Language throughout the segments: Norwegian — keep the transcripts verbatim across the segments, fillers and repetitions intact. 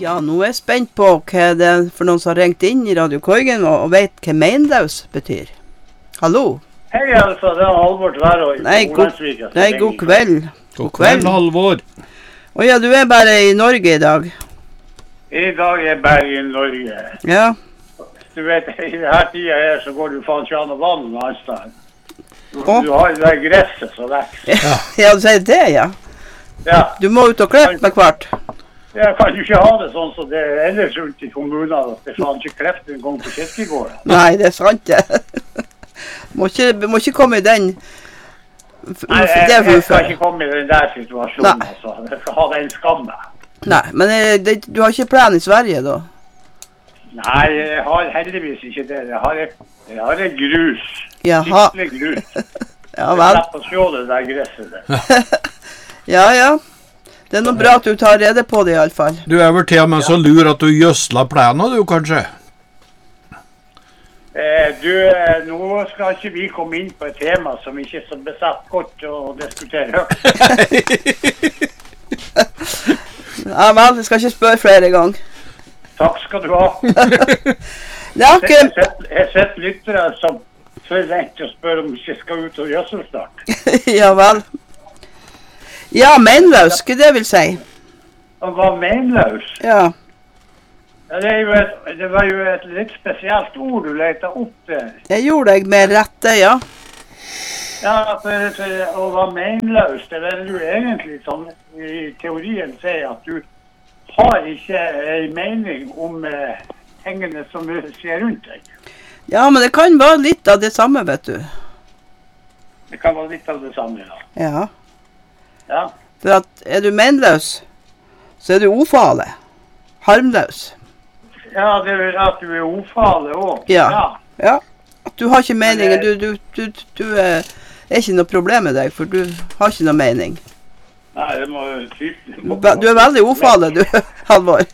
Ja, nå er jeg spent på hva det er for noen som har ringt inn i Radio Korgen og, og vet hva meinlaus betyr. Hallo? Hei, altså, det er Halvor Tværøy. Nei, god, nei, god kveld. God kveld, Halvor. Å ja, du er bare i Norge i dag. I dag er jeg bare i Norge. Ja. Du vet, i denne tida her så går du faen ikke an å vann noen annen sted. Du, Å. du har jo det gresset så vekst. Ja, ja, du sier det, ja. Ja, Du må ut og klippe med hvert. jeg kan jo ikke ha det sånn som det er ellers rundt i kommunen, at det faen ikke kleft en gang på kirkegården. Nei, det er sant det. må, ikke, må ikke komme i den... f- Nei, f- jeg, det er jeg skal hvorfor. ikke komme i den der situasjonen, Nei. altså. Jeg skal ha den skammen. Nei, men eh, det, du har ikke plan i Sverige da? Nei, jeg har heldigvis ikke det. Jeg har, jeg har en grus. Jaha. Skikkelig grus. Ja Jeg vel. slipper å se det der gresset der. Ja, ja. Det er noe bra at du tar rede på det i alle fall. Du er vel til og med så lur at du gjøsler plenen, du, kanskje? Eh, du, eh, nå skal ikke vi komme inn på et tema som ikke er så besatt godt å diskutere høyt. Ja vel, jeg skal ikke spørre flere gang. Takk skal du ha. Det er Jeg ikke... har sett- jeg har sett lyttere som forventer å spørre om vi ikke skal ut og gjødsel snart. Ja vel. Ja, meinlaus, hva det vil si? Og var meinløs. Ja. Ja, Det, er jo et, det var jo et litt spesielt ord du lette opp der. Jeg gjorde deg med rette, ja. Ja, for, for å være meinløs, det vil jo egentlig sånn i teorien si at du har ikke en mening om eh, tingene som du ser rundt deg. Ja, men det kan være litt av det samme, vet du. Det kan være litt av det samme, ja. Ja. Ja, For at er du meinlaus, så er du ufarlig. Harmløs. ja det er at du er ufarlig også. Ja. Ja. Ja. At du har ikke meningen, Men, du, du, du, du eh, er ikke noe problem med deg, for du har ikke noe mening. Nei, det må jo ty- det må- Du er veldig ufarlig, du, Halvor.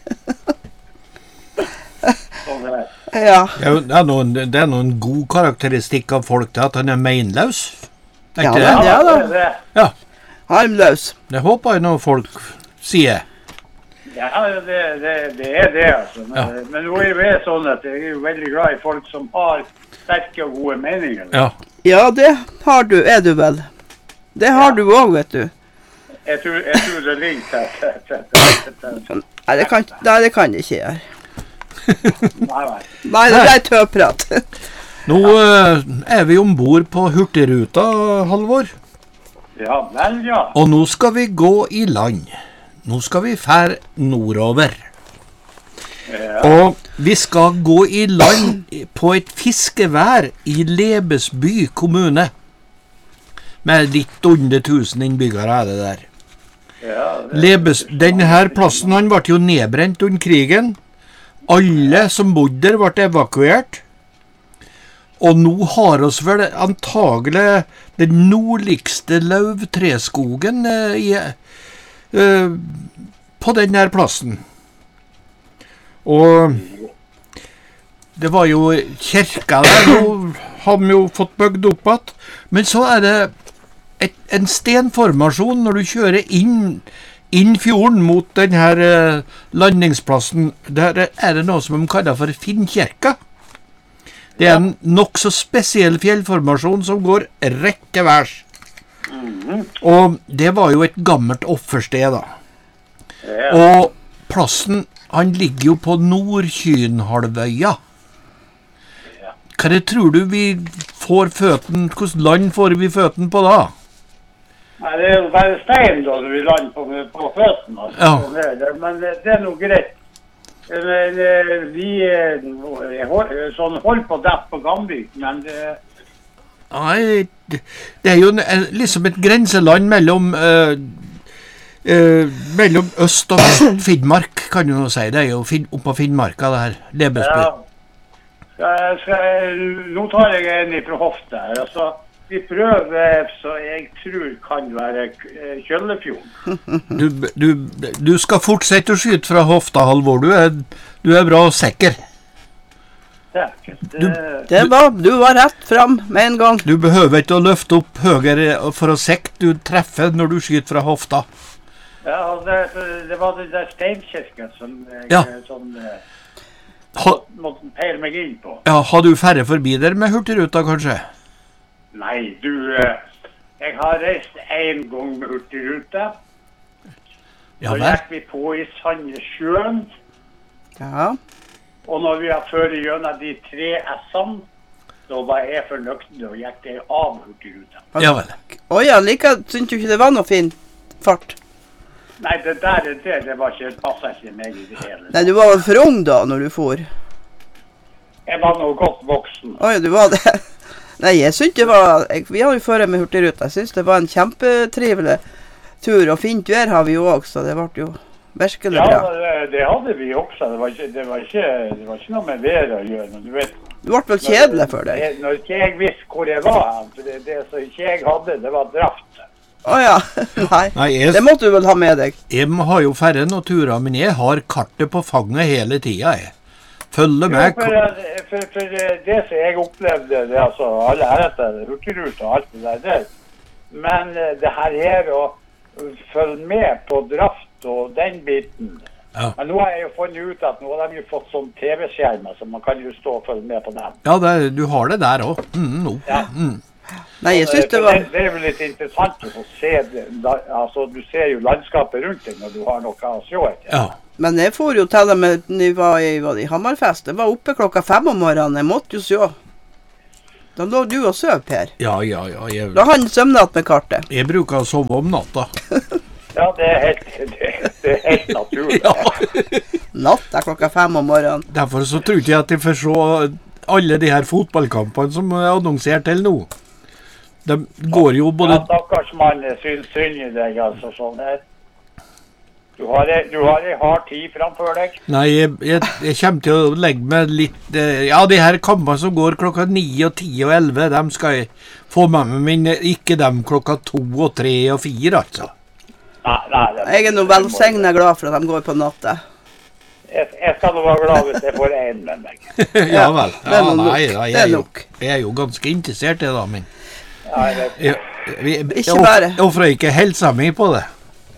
Sånn er det. Ja. Det er, jo- det er noen, det er noen god karakteristikk av folk til at han er meinløs. Er Ja, ikke men- det? Ja, da. det er det. Ja, Harmløs. det håper jeg når folk sier. Ja, det, det, det er det, altså. Men, Ja. men nå er det sånn at jeg er jo veldig glad i folk som har sterke og gode meninger. Ja. Ja, det har du, er du vel. Det har Ja. du også, vet du. Jeg tror, jeg tror det ligger til, til, til, til, til. Nei, det kan, nei, det kan det ikke gjøre. Nei, nei. Nei, det er tøprat. Nå eh, er vi ombord på Hurtigruta, Halvor. Ja, vel, ja. Og nå skal vi gå i land. Nå skal vi fær nordover. Ja, Og vi skal gå i land på et fiskevær i Lebesby kommune. Med litt under tusen innbyggere er det der. ja, det, Lebes, denne her plassen han ble jo nedbrent under krigen. Alle som bodde der ble evakuert. Og nå har oss vel antagelig den nordligste løvtreskogen eh, i, eh, på denne plassen. Og det var jo kirka der, nå har vi jo fått bygd opp igjen. Men så er det et, en stenformasjon når du kjører inn, inn fjorden mot denne eh, landingsplassen. Der er det noe som de kaller for Finnkirka. Det er en nokså spesiell fjellformasjon som går rett til værs. Og det var jo et gammelt offersted da. ja. Og plassen, han ligger jo på Nordkynhalvøya. Hva det tror du vi får føten, hvordan land får vi føten på da? Nei, det er jo bare stein da du vil lande på, på føttene. Altså. Ja. Sånn er det. Men det, det er noe greit. Men eh, vi eh, jeg hold, sånn hold på det på Gamvik, men det, Nei, det det er jo en, en- liksom et grenseland mellom eh, eh, mellom øst og vest Finnmark, kan du jo si. Det er jo fin, oppå Finnmarka, det her. Lebesby. ja. Skal, skal, nå tar jeg en fra hofta her. Altså, vi prøver så jeg tror kan være eh, Kjøllefjorden. Du, du, du skal fortsette å skyte fra hofta, Halvor. Du er, du er bra og sikker. Takk. Du- Det, Det var, du var rett fram med en gang. Du behøver ikke å løfte opp høyere for å sikte. Du treffer når du skyter fra hofta. Ja, det, det var den der steinkirken som jeg Ja. sånn, eh, Ha, måtte peile meg inn på. ja, har du færre forbi der med Hurtigruta, kanskje? Nei, du, eh, jeg har reist en gang med Hurtigruta. Ja Så vel. gikk vi på i Sandnessjøen, Ja. og når vi har ført gjennom de tre S-ene, så var jeg fornøyd og gikk jeg av Hurtigruta. Ja vel. Å ja, like, synes du ikke det var noe fin fart? Nei, det der, det, det var ikke, passet ikke meg i det hele. Nei, du var vel for ung da, når du for. Jeg var nå godt voksen. Å ja, du var det. Nei, jeg synes det var, jeg, vi har jo ført med Hurtigruta. Jeg synes det var en kjempetrivelig tur, og fint vær har vi jo også, så det ble jo virkelig Ja, bra. det, det hadde vi også. Det var ikke, det var ikke, det var ikke noe med været å gjøre. Men du vet, Det ble vel kjedelig for deg. Når, når ikke jeg visste hvor jeg var, for det, det som ikke jeg hadde, det var draft. Å ja, nei. Nei, jeg, Det måtte du vel ha med deg. jeg har jo færre noen turer, men jeg har kartet på fanget hele tida, jeg. Følger Jo, med. for, for, for det som jeg opplevde, det er altså alle heretter, Hurtigrute og alt det der, der. Men eh, det her er å følge med på draft og den biten. Ja. Men nå har jeg jo funnet ut at nå har de jo fått sånn T V-skjermer, så man kan jo stå og følge med på dem. Ja, det, er- du har det der òg. Mm, no. Ja. mm. Nei, jeg synes det For var... det, det er jo litt interessant å se det. Da- Altså, du ser jo landskapet rundt deg når du har noe å se etter. Ja. Men jeg får jo til og med, når vi var i, var det i Hammerfest, jeg var oppe klokka fem om morgenen, jeg måtte jo se. Da lå du og søv, Per. ja, ja, ja. Jeg, Da han sømnet med kartet. jeg bruker å sove om natta. Ja, det er helt, det, det er helt naturlig. Ja. Natta klokka fem om morgenen. Derfor så tror ikke jeg at jeg får se alle de her fotballkampene som er annonsert til nå. De går jo Ja, både stakkars mann, jeg syns synd i deg, altså. Sånn her. Du har ei- du har ei hard tid framfor deg. Nei, jeg, jeg, jeg kommer til å legge meg litt eh, Ja, de her kampene som går klokka ni og ti og elleve, dem skal jeg få med meg, men ikke dem klokka to og tre og fire, altså. Nei, nei, det- Jeg er nå velsignet glad for at de går på natta. Jeg, jeg skal nå være glad hvis jeg får en med meg. Ja vel. det er Ja, noe nok. nei, da, Det jeg, er er jo, nok. jeg er jo ganske interessert i det, da, men Ja, det, jeg, vi, Ikke jeg, bare. jeg ofrer ikke helsa mi på det.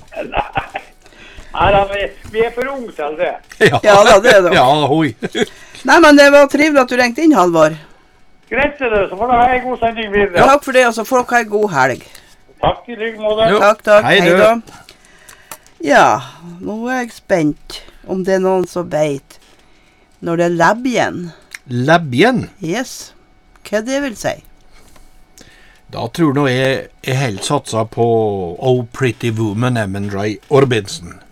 nei, da, vi, vi er for unge til det. Ja da, det er det. Ja, hoi. Nei, men det var trivelig at du ringte inn, Halvor. Greit til det, så får dere ha en god sending videre. Takk for det, og så får dere ha en god helg. Takk i like måte. Jo. Takk, takk. Hei, Hei du. da. Ja, nå er jeg spent om det er noen som vet når det er lebjen. Lebjen. Yes. Hva det vil si? Da tror nå jeg jeg helt satsa på Oh Pretty Woman, Emmen Ray Orbinson.